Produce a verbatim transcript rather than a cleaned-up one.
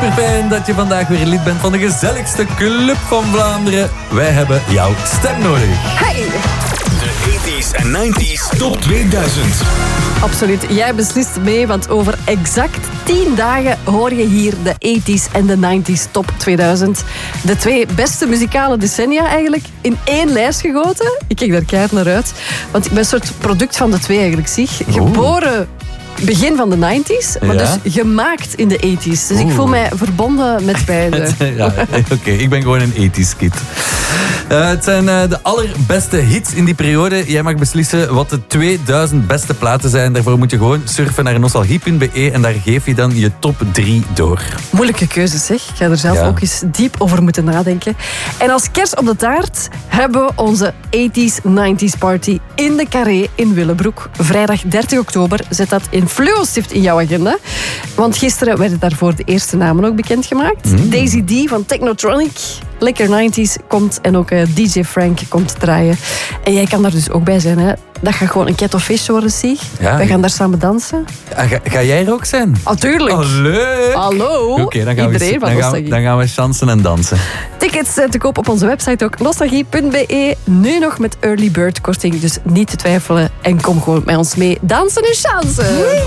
Super fijn dat je vandaag weer lid bent van de gezelligste club van Vlaanderen. Wij hebben jouw stem nodig. Hey! De tachtiger en negentiger Top tweeduizend. Absoluut, jij beslist mee, want over exact tien dagen hoor je hier de tachtiger en de negentiger Top tweeduizend. De twee beste muzikale decennia eigenlijk in één lijst gegoten. Ik kijk daar keihard naar uit, want ik ben een soort product van de twee eigenlijk, zeg. Geboren begin van de negentiger, maar Ja? dus gemaakt in de tachtiger. Dus ik Oeh. voel mij verbonden met beide. Ja, oké, okay, ik ben gewoon een tachtiger kid. Uh, het zijn uh, de allerbeste hits in die periode. Jij mag beslissen wat de tweeduizend beste platen zijn. Daarvoor moet je gewoon surfen naar nostalgie punt b e en daar geef je dan je top drie door. Moeilijke keuzes, zeg. Ik ga er zelf Ja. ook eens diep over moeten nadenken. En als kerst op de taart hebben we onze tachtiger negentiger party in de Carré in Willebroek. Vrijdag dertig oktober. Zet dat in fluo-stift in jouw agenda. Want gisteren werden daarvoor de eerste namen ook bekendgemaakt. Mm. Daisy D van Technotronic. Lekker negentiger komt en ook uh, D J Frank komt draaien. En jij kan daar dus ook bij zijn, hè. Dat gaat gewoon een ketofeestje worden, zeg. Ja. We gaan daar samen dansen. Ah, ga, ga jij er ook zijn? Natuurlijk. Oh, leuk! Hallo. Oké, dan gaan we, Iedereen van dan gaan, Nostalgie. dan gaan we chansen en dansen. Tickets zijn te koop op onze website ook, nostalgie punt b e. Nu nog met early bird korting, dus niet te twijfelen. En kom gewoon met ons mee dansen en chansen.